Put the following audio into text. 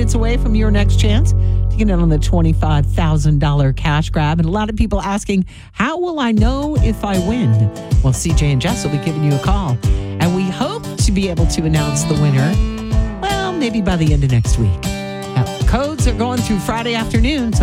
minutes away from your next chance to get in on the $25,000 cash grab. And a lot of people asking, how will I know if I win? Well, CJ and Jess will be giving you a call. And we hope to be able to announce the winner, well, maybe by the end of next week. Now, codes are going through Friday afternoon, so